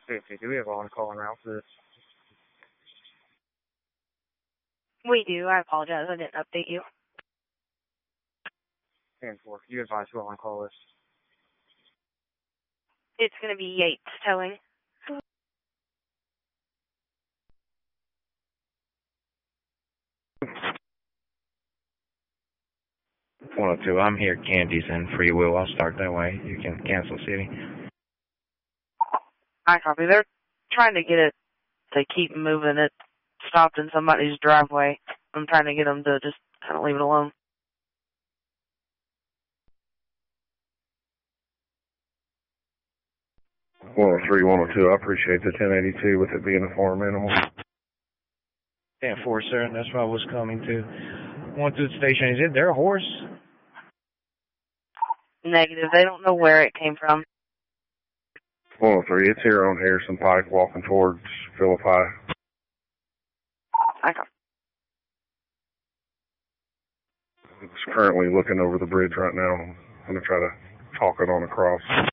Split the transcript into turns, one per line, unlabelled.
50, do we have on-call en route for this?
We do. I apologize. I didn't update you.
10-4, you advise who on-call is.
It's going to be Yates towing.
102, I'm here. Candy's in Free Will. I'll start that way. You can cancel city.
I copy. They're trying to get it to keep moving. It stopped in somebody's driveway. I'm trying to get them to just kind of leave it alone.
One 103, 102, I appreciate the 1082 with it being a farm animal.
10-4, sir. That's what I was coming to. Went to the station. Is it their horse?
Negative. They don't know where it came from.
103, it's here on Harrison Pike walking towards Philippi.
I copy.
It's currently looking over the bridge right now. I'm going to try to talk it on across.